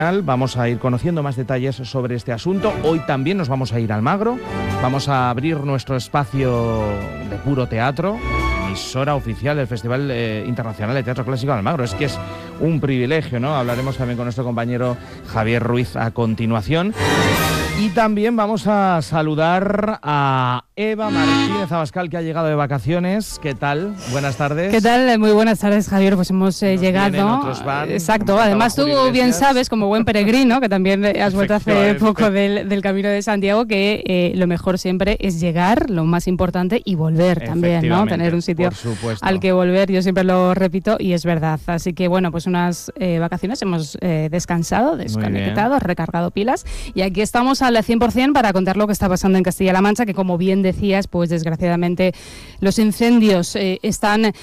Vamos a ir conociendo más detalles sobre este asunto. Hoy también nos vamos a ir a Almagro. Vamos a abrir nuestro espacio de puro teatro, emisora oficial del Festival Internacional de Teatro Clásico de Almagro. Es que es un privilegio, ¿no? Hablaremos también con nuestro compañero Javier Ruiz a continuación. Y también vamos a saludar a Eva Martínez Abascal, que ha llegado de vacaciones. ¿Qué tal? Buenas tardes. ¿Qué tal? Muy buenas tardes, Javier. Pues hemos llegado. Vienen, otros van. Exacto. Además, tú bien sabes, como buen peregrino, que también has vuelto hace poco del Camino de Santiago, que lo mejor siempre es llegar, lo más importante, y volver también, ¿no? Tener un sitio al que volver. Yo siempre lo repito y es verdad. Así que, bueno, pues unas vacaciones hemos descansado, desconectado, recargado pilas, y aquí estamos al 100% para contar lo que está pasando en Castilla-La Mancha, que, como bien decías, pues desgraciadamente los incendios están,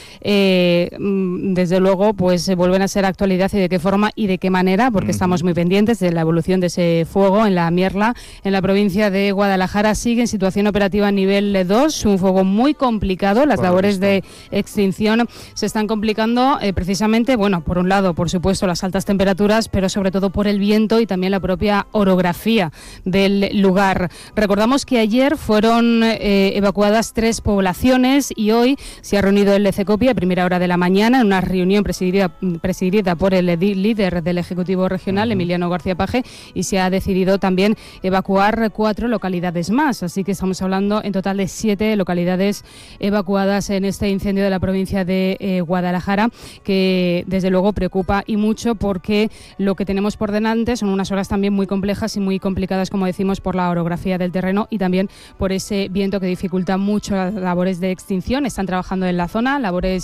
desde luego, pues vuelven a ser actualidad, y de qué forma y de qué manera, porque estamos muy pendientes de la evolución de ese fuego en la Mierla, en la provincia de Guadalajara. Sigue en situación operativa nivel 2, un fuego muy complicado. Las labores de extinción se están complicando precisamente, bueno, por un lado, por supuesto, las altas temperaturas, pero sobre todo por el viento y también la propia orografía del lugar. Recordamos que ayer fueron evacuadas 3 poblaciones y hoy se ha reunido el CECOPI a primera hora de la mañana en una reunión presidida por el líder del Ejecutivo Regional, Emiliano García Paje, y se ha decidido también evacuar 4 localidades más. Así que estamos hablando en total de 7 localidades evacuadas en este incendio de la provincia de Guadalajara, que desde luego preocupa y mucho, porque lo que tenemos por delante son unas horas también muy complejas y muy complicadas, como decimos, por la orografía del terreno y también por ese viento que dificulta mucho las labores de extinción. Están trabajando en la zona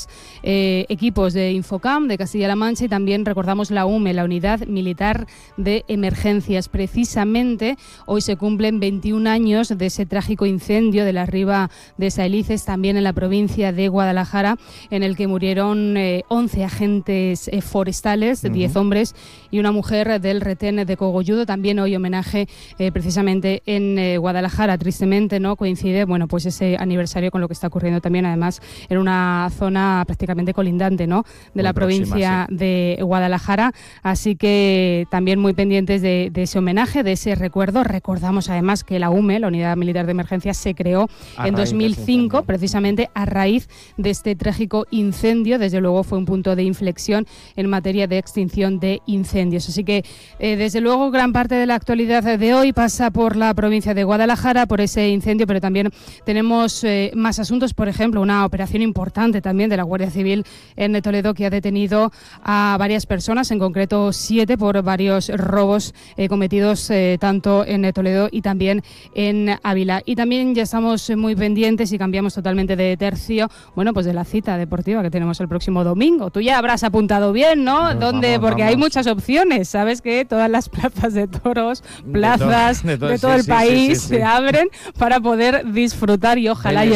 equipos de Infocam de Castilla-La Mancha, y también recordamos la UME, la Unidad Militar de Emergencias. Precisamente hoy se cumplen 21 años de ese trágico incendio de la Riba de Saelices, también en la provincia de Guadalajara, en el que murieron 11 agentes forestales, 10 hombres y una mujer del retén de Cogolludo. También hoy homenaje precisamente en Guadalajara. Tristemente no coincide, bueno, pues ese aniversario con lo que está ocurriendo también, además, en una zona prácticamente colindante, ¿no?, de la provincia de Guadalajara. Así que también muy pendientes de ese homenaje, de ese recuerdo. Recordamos además que la UME, la Unidad Militar de Emergencias, se creó en 2005 precisamente a raíz de este trágico incendio. Desde luego fue un punto de inflexión en materia de extinción de incendios. Así que desde luego gran parte de la actualidad de hoy pasa por la provincia de Guadalajara, por ese incendio, pero también tenemos más asuntos. Por ejemplo, una operación importante también de la Guardia Civil en Toledo, que ha detenido a varias personas, en concreto 7, por varios robos cometidos tanto en Toledo y también en Ávila. Y también ya estamos muy pendientes, y cambiamos totalmente de tercio, bueno, pues de la cita deportiva que tenemos el próximo domingo. Tú ya habrás apuntado bien, ¿no? ¿Dónde? Porque hay muchas opciones. Sabes que todas las plazas de toros, plazas de todo el país se abren para poder disfrutar y ojalá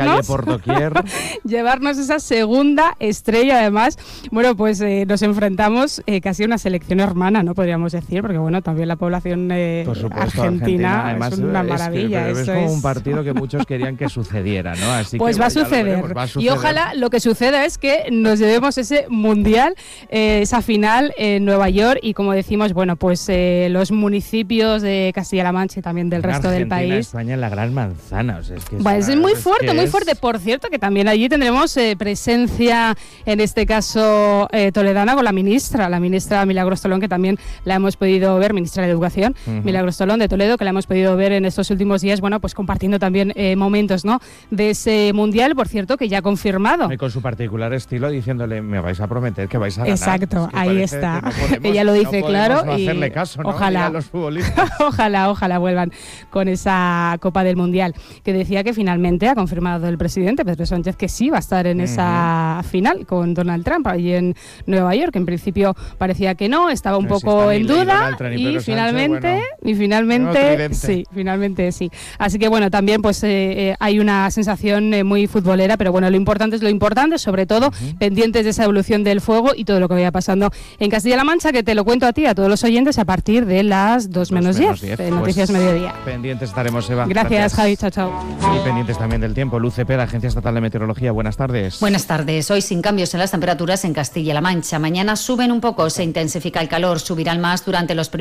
llevarnos esa segunda estrella. Además, bueno, pues nos enfrentamos casi a una selección hermana, ¿no? Podríamos decir, porque bueno, también la población argentina además, es una maravilla. Es como un partido que muchos querían que sucediera, ¿no? Así pues que va a suceder. Y ojalá lo que suceda es que nos llevemos ese mundial, esa final en Nueva York, y como decimos, bueno, pues los municipios de Castilla-La Mancha y también del resto del país. España en la Gran Manzana, o sea, es que es muy fuerte, muy fuerte. Por cierto, que también allí tendremos presencia, en este caso toledana, con la ministra Milagros Tolón, que también la hemos podido ver, ministra de Educación, Milagros Tolón de Toledo, que la hemos podido ver en estos últimos días, bueno, pues compartiendo también momentos, ¿no?, de ese mundial, por cierto, que ya ha confirmado. Y con su particular estilo, diciéndole, me vais a prometer que vais a ganar. Exacto, es que ahí está. Ella lo dice claro, no y hacerle caso, ¿no?, ojalá a los futbolistas. ojalá vuelvan con esa Copa del Mundial, que decía que finalmente ha confirmado el presidente Pedro Sánchez que sí va a estar en esa final con Donald Trump allí en Nueva York, que en principio parecía que no, estaba un poco en duda, y finalmente sí. Así que bueno, también pues hay una sensación muy futbolera, pero bueno, lo importante es lo importante, sobre todo pendientes de esa evolución del fuego y todo lo que vaya pasando en Castilla-La Mancha, que te lo cuento a ti, a todos los oyentes, a partir de las 2 menos 10 de Noticias Mediodía. Pendientes estaremos, Eva. Gracias, Javi. Chao. Y pendientes también del tiempo. Luz Cepeda, Agencia Estatal de Meteorología. Buenas tardes. Buenas tardes. Hoy sin cambios en las temperaturas en Castilla-La Mancha. Mañana suben un poco, se intensifica el calor, subirán más durante los